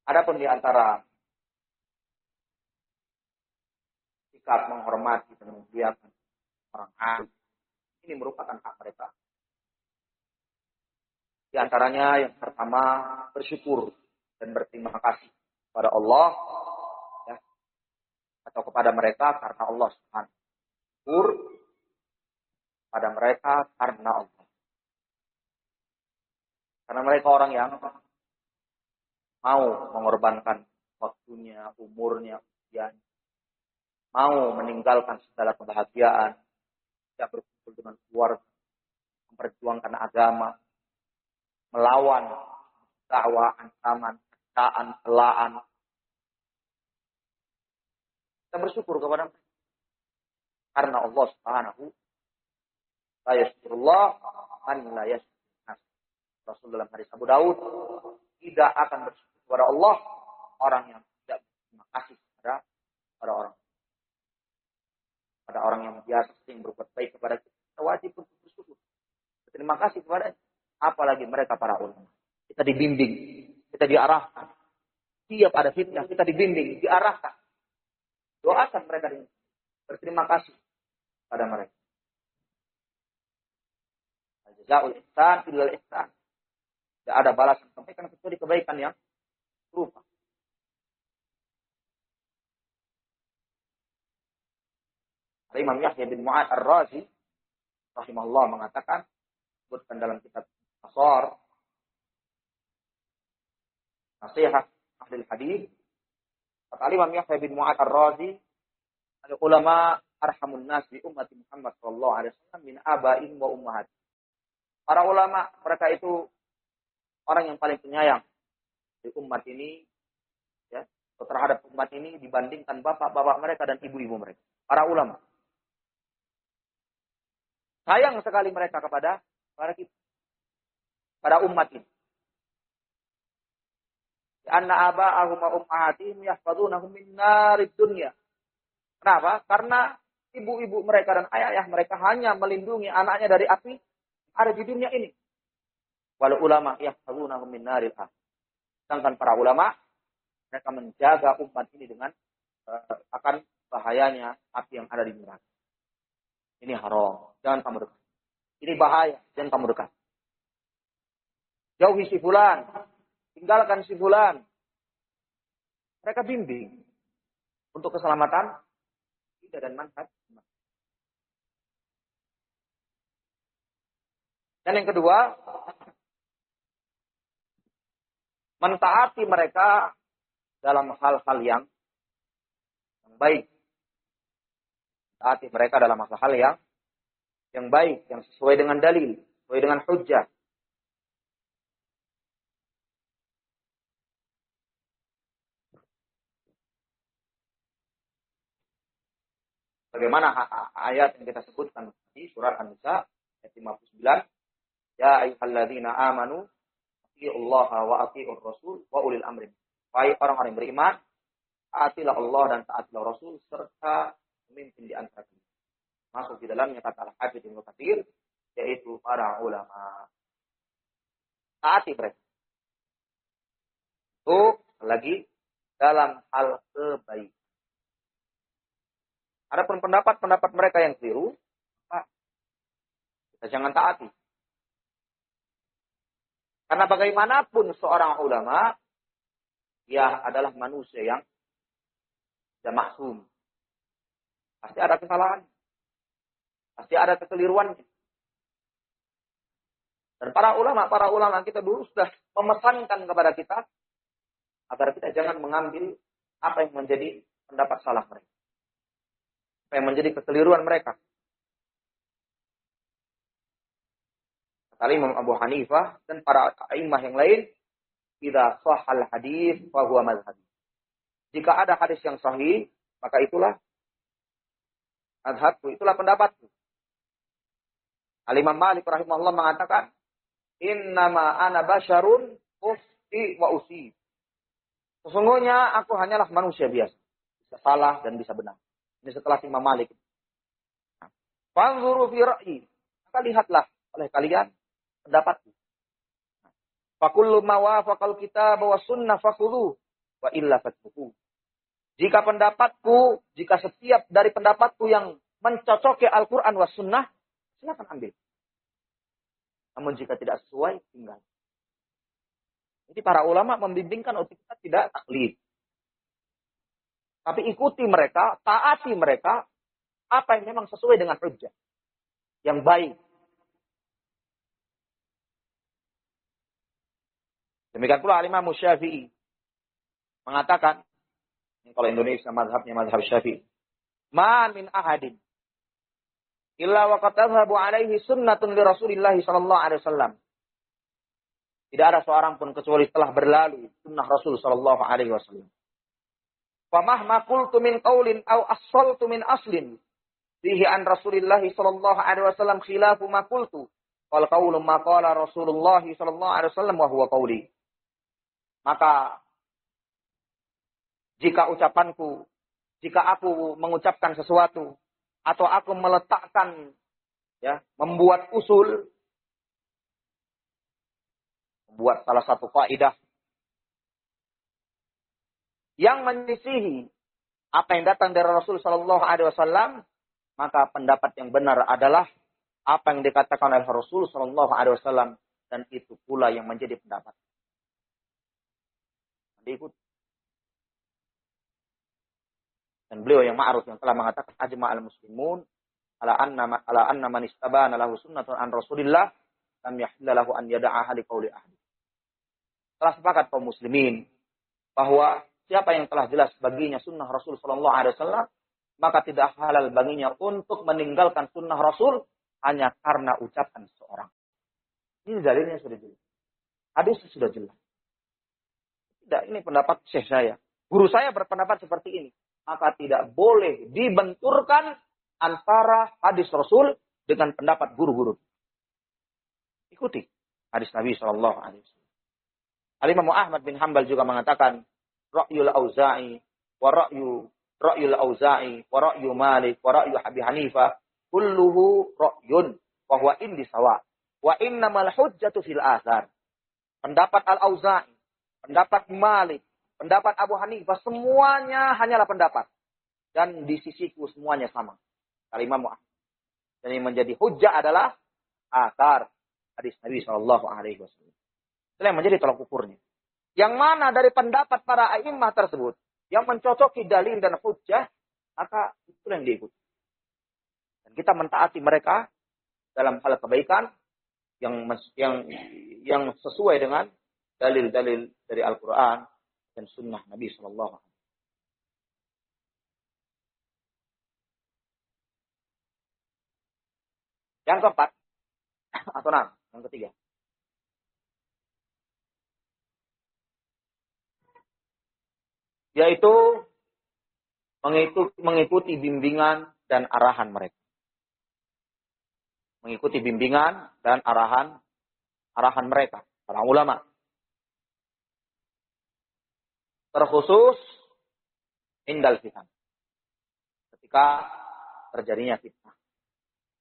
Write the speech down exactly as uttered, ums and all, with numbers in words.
Adapun di antara sikap menghormati dan memuliakan orang alim, ini merupakan hak mereka. Di antaranya yang pertama bersyukur dan berterima kasih kepada Allah, ya, atau kepada mereka karena Allah Subhanahu. Syukur pada mereka karena Allah. Karena mereka orang yang mau mengorbankan waktunya, umurnya, usianya, mau meninggalkan segala kebahagiaan, tidak berkumpul dengan keluarga, memperjuangkan agama, melawan dakwah, ancaman, caan, celaan. Kita bersyukur kepada mereka. Karena Allah Subhanahu la yashkurullah man la yashkur. Rasul dalam hadis Abu Daud, tidak akan bersyukur kepada Allah orang yang tidak berterima kasih kepada pada orang. Pada orang yang biasa sering berbuat baik kepada kita, kita wajib untuk bersyukur. Berterima kasih kepada, apalagi mereka para ulama. Kita dibimbing, kita diarahkan. Tiap ada fitnah, kita dibimbing, diarahkan. Doakan mereka dengan berterima kasih pada mereka. Jazaa'ul ihsan illal ihsan. Tidak ada balasan kebaikan kecuali kebaikan yang serupa. Imam Yahya bin Mu'ad Ar-Razi rahimahullah mengatakan, sebutkan dalam kitab Asar Nasihat Ahli Hadis, kata Imam Yahya bin Mu'ad Ar-Razi, al-ulama arhamun nas bi ummati Muhammad sallallahu alaihi wasallam min aba'in wa ummahat. Para ulama, mereka itu orang yang paling penyayang di umat ini, ya, terhadap umat ini dibandingkan bapak-bapak mereka dan ibu-ibu mereka. Para ulama. Sayang sekali mereka kepada para kita, pada umat ini. Anna aba'ahum wa ummahatihim yahfadunahum min narid dunya. Kenapa? Karena ibu-ibu mereka dan ayah-ayah mereka hanya melindungi anaknya dari api ada di dunia ini. Wal ulama yahfazunahum min naril akhirah. Sedangkan para ulama mereka menjaga umat ini dengan uh, akan bahayanya api yang ada di neraka. Ini haram, jangan kamu dekat. Ini bahaya, jangan kamu dekat. Jauhi si fulan, tinggalkan si fulan. Mereka bimbing untuk keselamatan kita dan manfaat. Dan yang kedua, mentaati mereka dalam hal-hal yang, yang baik. Mentaati mereka dalam hal-hal yang yang baik, yang sesuai dengan dalil, sesuai dengan hujjah. Bagaimana ayat yang kita sebutkan di surat An-Nisa ayat lima puluh sembilan, ya ayyuhalladzina amanu atiiullaha wa atiiur rasul wa ulil amri. Wahai orang-orang yang beriman, taatilah Allah dan taatilah Rasul serta pemimpin di antara kalian. Masuk di dalamnya kata Al-Hafidz Ibnu Katsir, yaitu para ulama. Taati mereka. Itu lagi dalam hal kebaikan. Adapun pendapat-pendapat mereka yang keliru, kita jangan taati. Karena bagaimanapun seorang ulama, dia adalah manusia yang tidak maksum. Pasti ada kesalahan. Pasti ada kekeliruan. Dan para ulama, para ulama kita dulu sudah memesankan kepada kita agar kita jangan mengambil apa yang menjadi pendapat salah mereka. Apa yang menjadi kekeliruan mereka. Kata Imam Abu Hanifah dan para a'immah yang lain, idza shahhal hadis fa huwa mazhabi. Jika ada hadis yang sahih, maka itulah mazhabku, itulah pendapatku. Al-Imam Malik rahimahullah mengatakan, innama ana basyarun ufti wa usib. Sesungguhnya aku hanyalah manusia biasa. Bisa salah dan bisa benar. Ini setelah Imam Malik. Fanzuru fi ra'yi. Maka lihatlah oleh kalian pendapatku. Fakullu ma wafaqal kitab wa sunnah fakhudhu wa illa fatruku. Jika pendapatku, jika setiap dari pendapatku yang mencocoki Al-Quran was sunnah, silakan ambil. Namun jika tidak sesuai, tinggal. Jadi para ulama membimbingkan untuk kita tidak taklid. Tapi ikuti mereka, taati mereka, apa yang memang sesuai dengan hujjah. Yang baik. Demikian pula Imam Syafi'i mengatakan, kalau Indonesia mazhabnya mazhab Syafi'i, ma min ahadin illa wa qad tadhhabu alaihi sunnatun li Rasulillah sallallahu alaihi wasallam. Tidak ada seorang pun kecuali telah berlalu sunnah Rasul sallallahu alaihi wasallam. Fa mahma qultu min qaulin aw assaltu min aslin fihi an Rasulillah sallallahu alaihi wasallam khilafu ma qultu wal qaulu ma qala Rasulullah sallallahu alaihi wasallam wa huwa qauli. Maka jika ucapanku, jika aku mengucapkan sesuatu atau aku meletakkan, ya, membuat usul, membuat salah satu kaidah yang menyisihi apa yang datang dari Rasul Sallallahu Alaihi Wasallam, maka pendapat yang benar adalah apa yang dikatakan oleh Rasul Sallallahu Alaihi Wasallam, dan itu pula yang menjadi pendapat. Diikut. Dan beliau yang ma'ruf yang telah mengatakan ajma'al muslimun ala anna ala anna man istabana lahu sunnatun an Rasulillah lam yahilla lahu an yada'aha li qauli ahli. Telah sepakat kaum muslimin bahwa siapa yang telah jelas baginya sunnah Rasul sallallahu alaihi wasallam, maka tidak halal baginya untuk meninggalkan sunnah Rasul hanya karena ucapan seseorang. Ini dalilnya sudah jelas. Hadis sudah jelas. Tidak, ini pendapat syekh saya. Guru saya berpendapat seperti ini. Maka tidak boleh dibenturkan antara hadis Rasul dengan pendapat guru-guru. Ikuti hadis Nabi shallallahu alaihi wasallam. Al-Imam Ahmad bin Hanbal juga mengatakan, ra'yul Auza'i wa ra'yu ra'yul Auza'i wa ra'yu Malik wa ra'yu Abi Hanifah kulluhu ra'yun wa huwa indi sawa wa innamal hujjatu fil athar. Pendapat Al-Auza'i, pendapat Malik, pendapat Abu Hanifah, semuanya hanyalah pendapat. Dan di sisiku semuanya sama. Al-Imam Ahmad. Dan yang menjadi hujjah adalah athar hadis Nabi shallallahu alaihi wasallam. Itu yang menjadi tolak ukurnya. Yang mana dari pendapat para a'immah tersebut yang mencocoki dalil dan hujjah, maka itu yang diikuti. Dan kita mentaati mereka dalam hal kebaikan yang yang yang sesuai dengan dalil-dalil dari Al-Quran dan Sunnah Nabi Sallallahu Alaihi Wasallam. Yang keempat atau enam, yang ketiga. Yaitu mengikuti, mengikuti bimbingan dan arahan mereka. Mengikuti bimbingan dan arahan arahan mereka, para ulama. Terkhusus indal fitnah. Ketika terjadinya fitnah.